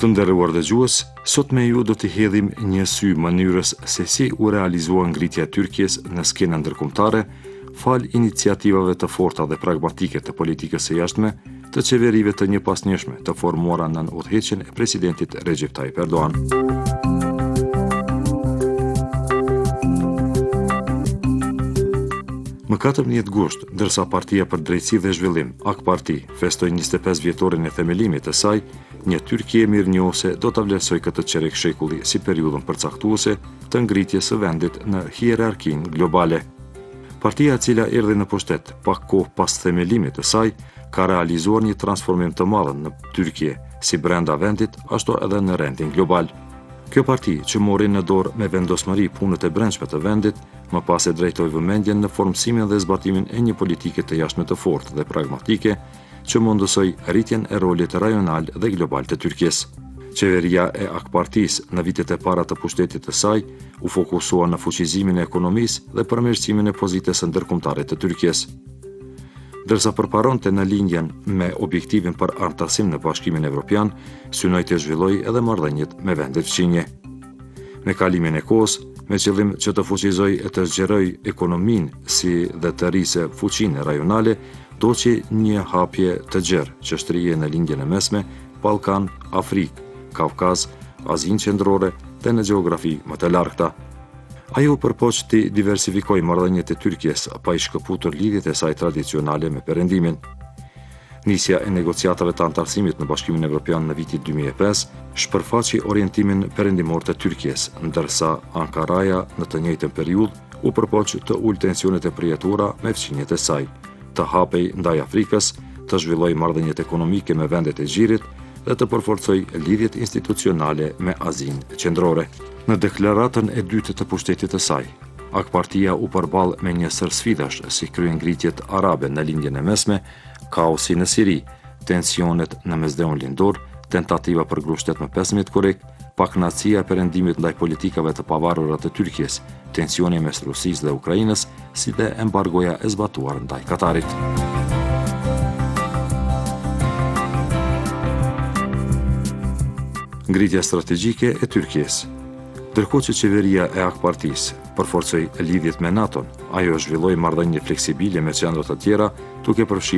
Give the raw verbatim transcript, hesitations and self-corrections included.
Të nderuar dëgjues, sot me ju do t'i hedhim një sy mënyrës se si u realizua ngritja e Tyrkisë në skenën ndërkombëtare, fal iniciativave të forta dhe pragmatike të politikës së jashtme të qeverive të njëpasnjëshme të formuara nën udhëheqjen e presidentit Recep Tayyip Erdogan. Më katërmbëdhjetë gusht, ndërsa Partia për Drejtësi dhe Zhvillim, A K Parti, festoi njëzet e pesë vjetorin e themelimit të saj, një Tyrki e mirënjohëse do ta vlerësoj këtë çerek shekulli si periudhën përcaktuese të ngritjes së vendit në hierarkinë globale. Partia e cila erdhi në pushtet pak kohë pas themelimit të saj, ka realizuar një transformim të madh në Tyrki, si brenda vendit, ashtu edhe në rendin global. Kjo parti, që mori në dorë me vendosmëri punët e brendshme të vendit, më pas e drejtoi vëmendjen në formësimin dhe zbatimin e një politike të jashtme të fortë dhe pragmatike, që mundësoj rritjen e rolit rajonal dhe global të Tyrkisë. Qeveria e A K Partisë në vitet e para të pushtetit të saj u fokusua në fuqizimin e ekonomisë dhe përmirësimin e pozitës së ndërkombëtare të Tyrkisë. Dërsa përparonte në linjen me objektivin për anëtarësim në Bashkimin Evropian, synoi të zhvillojë edhe marrëdhëniet me vendet fqinje. Me kalimin e kohës, me qëllim që të fuqizoj e të zgjeroj ekonominë si dhe të rrise fuqinë rajonale, doqi një hapje të gjerë që shtrije në lindjen e mesme, Ballkan, Afrikë, Kavkaz, Azinë Qendrore dhe në gjeografi më të largëta. Ajo përpoq të diversifikoj marrëdhëniet e Tyrkisë pa i shkëputur lidhjet e saj tradicionale me Perëndimin. Nisja e negociatave të anëtarësimit në Bashkimin Evropian në vitin dy mijë e pesë shpërfaqi orientimin perëndimor të Tyrkisë, ndërsa Ankaraja në të njëjtën periudhë u përpoq të ulë tensionet e përjetuara me fqinjet e saj, të hapej ndaj Afrikës, të zhvilloj marrëdhëniet ekonomike me vendet e Gjirit dhe të përforcoj lidhjet institucionale me Azinë Qendrore. Në deklaratën e dytë të pushtetit të saj, A K Partia u përball me një sër sfidash si kryengritjet arabe në lindjen e mesme, kaosi në Siri, tensionet në Mesdheun Lindor, tentativa për grushtet më pesëmbëdhjetë korrik, pakënaqësia e Perëndimit ndaj politikave të pavarura të Tyrkisë, tensioni mes Rusisë dhe Ukrainës, si dhe embargoja e zbatuar ndaj Katarit. Ngritja strategjike e Tyrkisë. Ndërkohë që qeveria e A K Partisë përforcoi lidhjet me NATO-n, ajo zhvilloi marrëdhënie fleksibile me qendra të tjera, duke përfshirë